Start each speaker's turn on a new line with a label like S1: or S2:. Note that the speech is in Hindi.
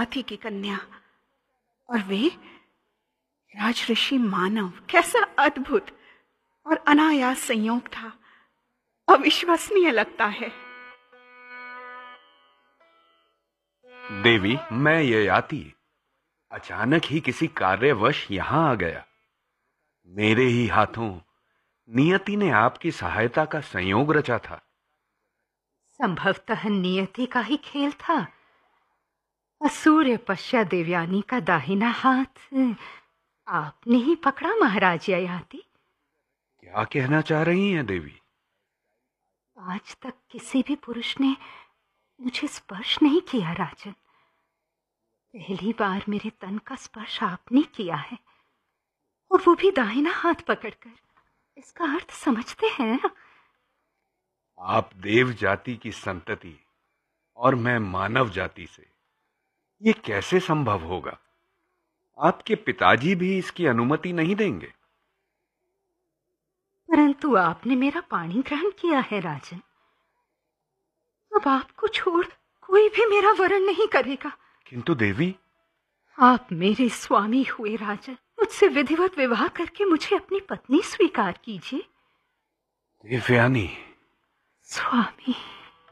S1: जाति की कन्या, और वे राजऋषि मानव। कैसा अद्भुत और अनायास संयोग था, अविश्वसनीय लगता है।
S2: देवी, मैं ययाति अचानक ही किसी कार्यवश यहां आ गया। मेरे ही हाथों नियति ने आपकी सहायता का संयोग रचा था।
S3: संभवतः नियति का ही खेल था। असूर्य पश्या देवयानी का दाहिना हाथ आपने ही पकड़ा महाराज ययाति।
S2: क्या कहना चाह रही हैं देवी?
S3: आज तक किसी भी पुरुष ने मुझे स्पर्श नहीं किया राजन। पहली बार मेरे तन का स्पर्श आपने किया है, और वो भी दाहिना हाथ पकड़कर। इसका अर्थ समझते हैं?
S2: आप देव जाति की संतति और मैं मानव जाति से, ये कैसे संभव होगा? आपके पिताजी भी इसकी अनुमति नहीं देंगे।
S3: परंतु आपने मेरा पाणी ग्रहण किया है राजन। अब आपको छोड़ कोई भी मेरा वरण नहीं करेगा।
S2: किंतु देवी,
S3: आप मेरे स्वामी हुए राजन। मुझसे विधिवत विवाह करके मुझे अपनी पत्नी स्वीकार कीजिए।
S2: देवयानी।
S3: स्वामी।